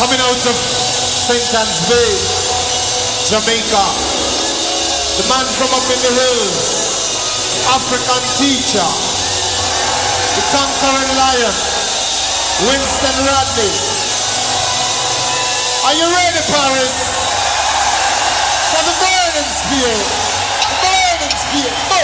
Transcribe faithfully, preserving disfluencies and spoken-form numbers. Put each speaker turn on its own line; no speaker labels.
Coming out of Saint Anne's Bay, Jamaica. The man from up in the hills, African teacher, the conquering lion, Winston Rodney. Are you ready, Paris? For the burning spear, the burning spear.